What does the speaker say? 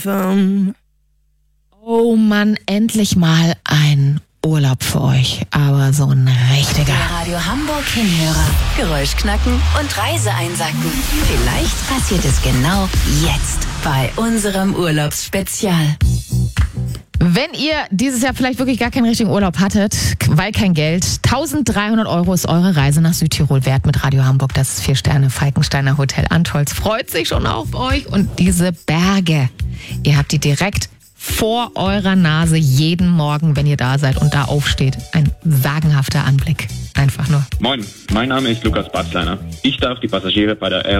Oh Mann, endlich mal ein Urlaub für euch, aber so ein richtiger. Der Radio Hamburg Hinhörer. Geräusch knacken und Reise einsacken. Vielleicht passiert es genau jetzt bei unserem Urlaubsspezial. Wenn ihr dieses Jahr vielleicht wirklich gar keinen richtigen Urlaub hattet, weil kein Geld, 1.300 € ist eure Reise nach Südtirol wert mit Radio Hamburg. Das 4 Sterne Falkensteiner Hotel Antholz freut sich schon auf euch. Und diese Berge, ihr habt die direkt vor eurer Nase jeden Morgen, wenn ihr da seid und da aufsteht. Ein sagenhafter Anblick. Einfach nur. Moin, mein Name ist Lukas Batzleiner. Ich darf die Passagiere bei der